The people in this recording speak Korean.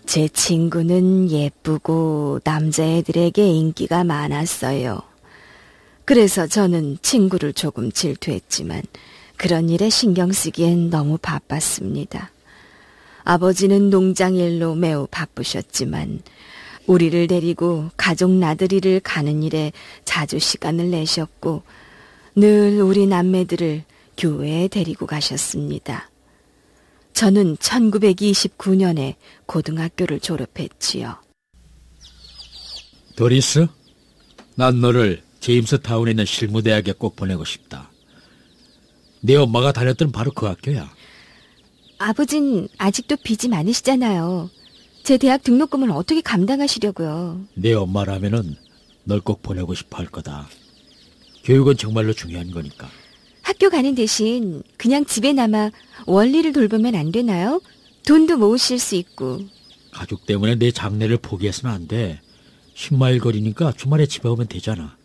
제 친구는 예쁘고 남자애들에게 인기가 많았어요. 그래서 저는 친구를 조금 질투했지만 그런 일에 신경 쓰기엔 너무 바빴습니다. 아버지는 농장 일로 매우 바쁘셨지만 우리를 데리고 가족 나들이를 가는 일에 자주 시간을 내셨고 늘 우리 남매들을 교회에 데리고 가셨습니다. 저는 1929년에 고등학교를 졸업했지요. 도리스, 난 너를 제임스타운에 있는 실무대학에 꼭 보내고 싶다. 네 엄마가 다녔던 바로 그 학교야. 아버진 아직도 빚이 많으시잖아요. 제 대학 등록금을 어떻게 감당하시려고요. 네 엄마라면은 널 꼭 보내고 싶어 할 거다. 교육은 정말로 중요한 거니까. 학교 가는 대신 그냥 집에 남아 원리를 돌보면 안 되나요? 돈도 모으실 수 있고. 가족 때문에 내 장래를 포기해서는 안 돼. 10마일 거리니까 주말에 집에 오면 되잖아.